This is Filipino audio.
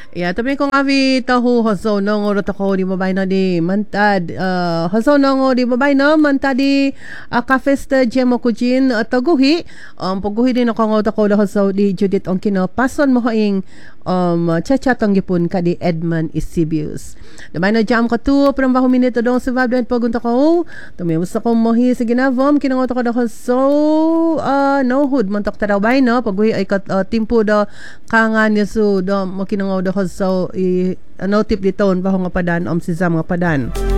Ya, tapi kung abi tahu haso no ngoro tako di babay na di mantad haso no ngo di babay na mantad di cafe sta jemo kujin taguhi paguhi din ako ngo tako da haso di Judith on kino pason mo haing chachatong gipun ka di Edmond Isibius. Damay na jam ka tu prang bahu minuto dong sa vabdan pagunta ko. Tumi gusto ko mohi sa ginavom kinango tako da haso no hood montok taraway no paguhi ay kat timpo da kangan yasu do mo kinango da so ano tip dito baho nga padan si Zam nga padan